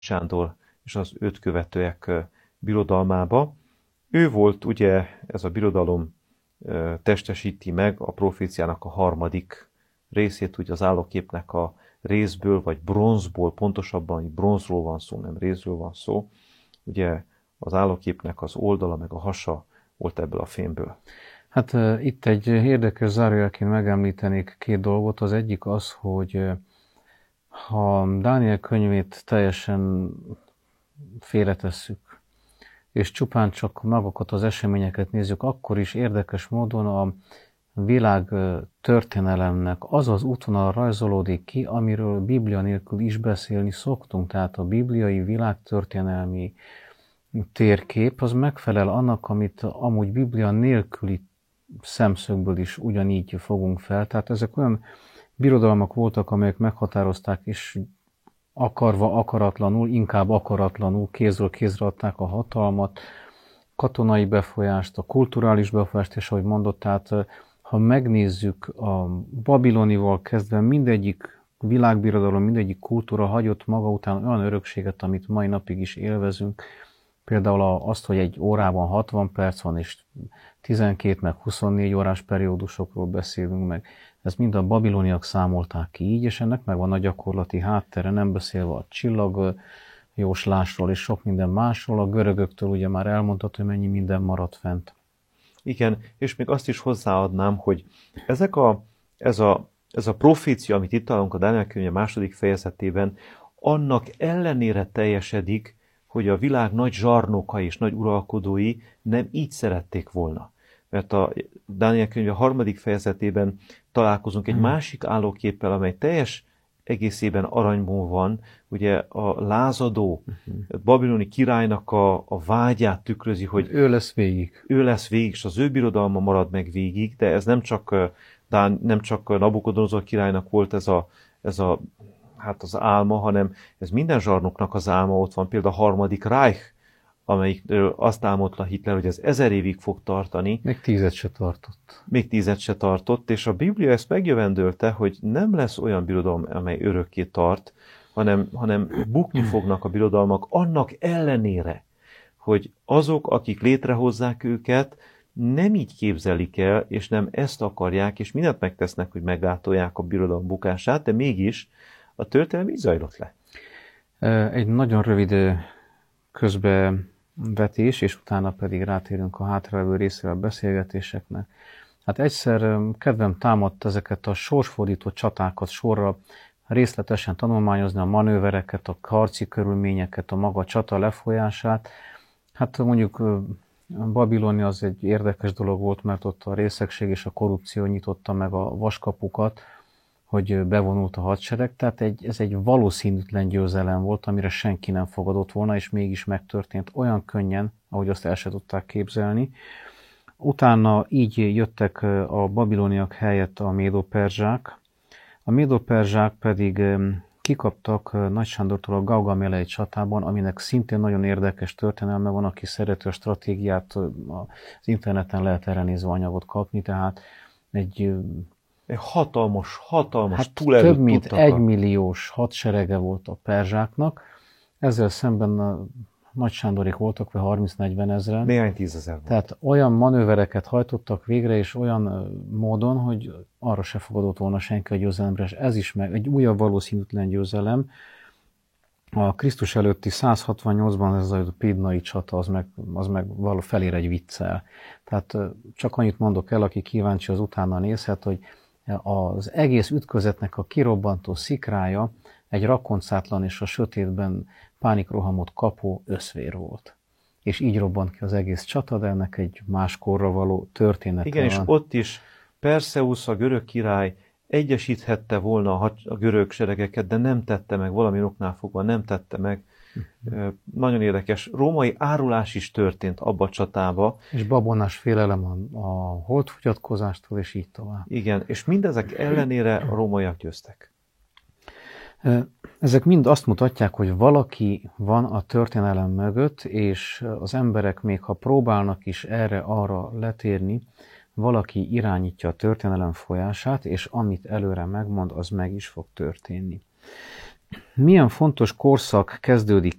Sándor és az őt követőek birodalmába. Ő volt ugye, ez a birodalom testesíti meg a proféciának a harmadik részét, ugye az állóképnek a részből, vagy bronzból, pontosabban itt bronzról van szó, nem részről van szó. Ugye az állóképnek az oldala, meg a hasa volt ebből a fémből. Hát itt egy érdekes zárójelként megemlítenék két dolgot. Az egyik az, hogy ha Dániel könyvét teljesen félretesszük, és csupán csak magukat az eseményeket nézzük, akkor is érdekes módon a világ történelemnek az az útvonal rajzolódik ki, amiről Biblia nélkül is beszélni szoktunk. Tehát a bibliai világtörténelmi térkép az megfelel annak, amit amúgy Biblia nélküli szemszögből is ugyanígy fogunk fel. Tehát ezek olyan birodalmak voltak, amelyek meghatározták, és akarva, akaratlanul, inkább akaratlanul kézről kézre adták a hatalmat, katonai befolyást, a kulturális befolyást, és ahogy mondott, tehát ha megnézzük a babilonival kezdve, mindegyik világbirodalom, mindegyik kultúra hagyott maga után olyan örökséget, amit mai napig is élvezünk. Például azt, hogy egy órában 60 perc van, és 12 meg 24 órás periódusokról beszélünk meg. Ez mind a babiloniak számolták ki így, és ennek megvan a gyakorlati háttere, nem beszélve a csillagjóslásról és sok minden másról. A görögöktől ugye már elmondható, hogy mennyi minden maradt fent. Igen, és még azt is hozzáadnám, hogy ez a profécia, amit itt találunk a Dániel könyve második fejezetében, annak ellenére teljesedik, hogy a világ nagy zsarnokai és nagy uralkodói nem így szerették volna. Mert a Dániel könyve harmadik fejezetében találkozunk egy másik állóképpel, amely teljes egészében aranyból van, ugye a lázadó babiloni királynak a vágyát tükrözi, hogy ő lesz végig. Ő lesz végig, és az ő birodalma marad meg végig, de ez nem csak Nabukodonozor királynak volt ez az álma, hanem ez minden zsarnoknak az álma. Ott van például a harmadik Reich, amelyikről azt álmodta Hitler, hogy ez 1000 évig fog tartani. Még 10 se tartott. Még 10 se tartott, és a Biblia ezt megjövendölte, hogy nem lesz olyan birodalom, amely örökké tart, hanem bukni fognak a birodalmak annak ellenére, hogy azok, akik létrehozzák őket, nem így képzelik el, és nem ezt akarják, és mindent megtesznek, hogy meggátolják a birodalom bukását, de mégis a történelem így zajlott le. Egy nagyon rövid közbevetés, és utána pedig rátérünk a hátralévő részére a beszélgetéseknek. Hát egyszer kedvem támadt ezeket a sorsfordító csatákat sorra részletesen tanulmányozni, a manővereket, a harci körülményeket, a maga csata lefolyását. Hát mondjuk Babiloni az egy érdekes dolog volt, mert ott a részegség és a korrupció nyitotta meg a vaskapukat, hogy bevonult a hadsereg, tehát ez egy valószínűtlen győzelem volt, amire senki nem fogadott volna, és mégis megtörtént olyan könnyen, ahogy azt el se tudták képzelni. Utána így jöttek a babiloniak helyett a médo-perzsák. A médo-perzsák pedig kikaptak Nagy Sándortól a Gaugamelei csatában, aminek szintén nagyon érdekes történelme van, aki szereti a stratégiát, az interneten lehet erre nézve anyagot kapni, tehát egy hatalmas több mint 1 milliós hadserege volt a perzsáknak. Ezzel szemben a Nagy Sándorék voltak, vagy 30-40 ezeren. Néhány 10 000 volt. Tehát olyan manővereket hajtottak végre, és olyan módon, hogy arra se fogadott volna senki a győzelemre, és ez is meg egy újabb valószínűtlen győzelem. A Krisztus előtti 168-ban ez a Pidnai csata, az meg felér egy viccel. Tehát csak annyit mondok el, aki kíváncsi, az utána nézhet, hogy az egész ütközetnek a kirobbantó szikrája egy rakoncátlan és a sötétben pánikrohamot kapó összvér volt. És így robbant ki az egész csata, de ennek egy más korra való története. Igen, van. És ott is Perszeusz, a görög király egyesíthette volna a görög seregeket, de nem tette meg, valami oknál fogva nem tette meg. Nagyon érdekes. Római árulás is történt abba a csatába. És babonás félelem a holdfogyatkozástól, és így tovább. Igen, és mindezek ellenére a rómaiak győztek. Ezek mind azt mutatják, hogy valaki van a történelem mögött, és az emberek még ha próbálnak is erre-arra letérni, valaki irányítja a történelem folyását, és amit előre megmond, az meg is fog történni. Milyen fontos korszak kezdődik